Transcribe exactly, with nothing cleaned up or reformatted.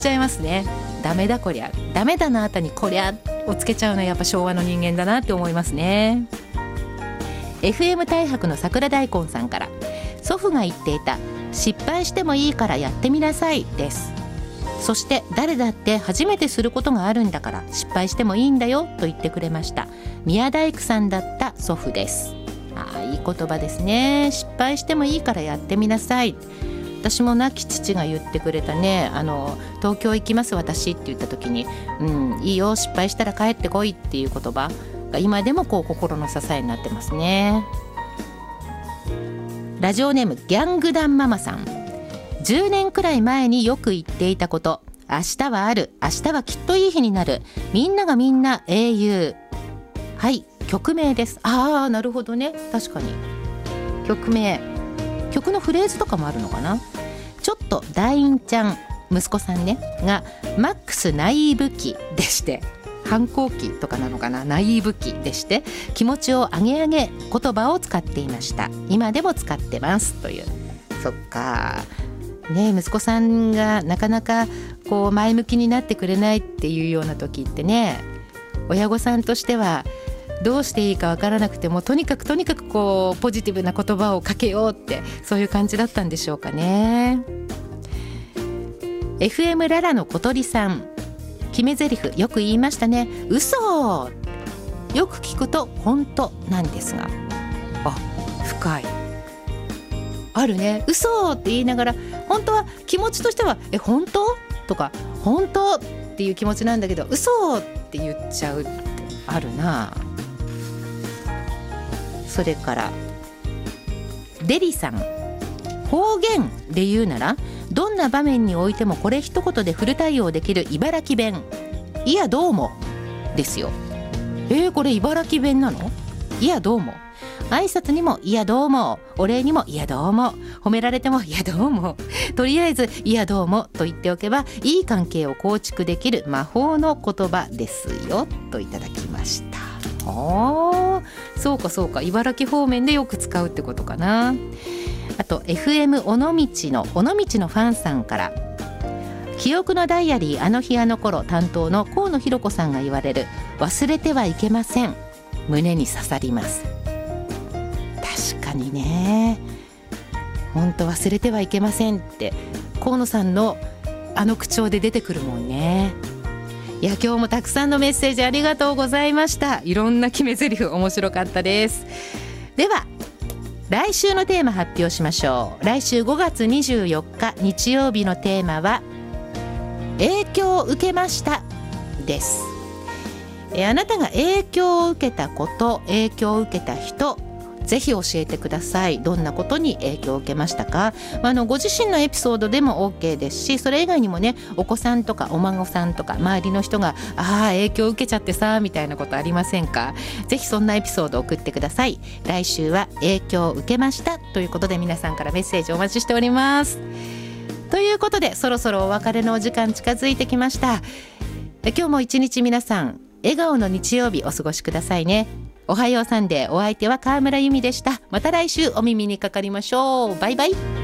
ちゃいますね。ダメだこりゃ、ダメだなあたにこりゃをつけちゃうのはやっぱ昭和の人間だなって思いますね。 エフエム 大白の桜大根さんから、祖父が言っていた失敗してもいいからやってみなさいです。そして誰だって初めてすることがあるんだから失敗してもいいんだよと言ってくれました。宮大工さんだった祖父です。ああ、いい言葉ですね。失敗してもいいからやってみなさい。私も亡き父が言ってくれたね、あの東京行きます私って言った時に、うん、いいよ失敗したら帰ってこいっていう言葉が今でもこう心の支えになってますね。ラジオネームギャングダンママさん、じゅうねんくらい前によく言っていたこと、明日はある、明日はきっといい日になる、みんながみんな英雄。はい、曲名です。ああ、なるほどね、確かに曲名、曲のフレーズとかもあるのかな。ちょっとダインちゃん息子さんねがマックスナイーブ期でして、反抗期とかなのかな、ナイーブ期でして気持ちを上げ上げ言葉を使っていました。今でも使ってますという。そっかね、息子さんがなかなかこう前向きになってくれないっていうような時ってね、親御さんとしてはどうしていいかわからなくてもとにかくとにかくこうポジティブな言葉をかけようって、そういう感じだったんでしょうかね。 エフエム ララの小鳥さん、決め台詞よく言いましたね。嘘、よく聞くと本当なんですが、あ、深い、あるね。嘘って言いながら本当は気持ちとしてはえ本当とか本当っていう気持ちなんだけど、嘘って言っちゃうってあるな。それからデリさん、方言で言うならどんな場面においてもこれ一言でフル対応できる茨城弁、いやどうもですよ。えー、これ茨城弁なの？いやどうも、挨拶にもいやどうも、お礼にもいやどうも、褒められてもいやどうも、とりあえずいやどうもと言っておけばいい関係を構築できる魔法の言葉ですよといただきました。あ、そうかそうか、茨城方面でよく使うってことかな。あと エフエム 尾道の尾道のファンさんから、記憶のダイアリーあの日あの頃担当の河野博子さんが言われる忘れてはいけません、胸に刺さります。確かにね、本当忘れてはいけませんって河野さんのあの口調で出てくるもんね。いや、今日もたくさんのメッセージありがとうございました。いろんな決め台詞面白かったです。では来週のテーマ発表しましょう。来週ごがつにじゅうよっか日曜日のテーマは影響を受けましたです。えあなたが影響を受けたこと、影響を受けた人、ぜひ教えてください。どんなことに影響を受けましたか。あのご自身のエピソードでも OK ですし、それ以外にもね、お子さんとかお孫さんとか周りの人がああ影響を受けちゃってさみたいなことありませんか。ぜひそんなエピソードを送ってください。来週は影響を受けましたということで、皆さんからメッセージお待ちしております。ということで、そろそろお別れのお時間近づいてきました。今日も一日皆さん笑顔の日曜日お過ごしくださいね。おはようサンデー、お相手は川村由美でした。また来週お耳にかかりましょう。バイバイ。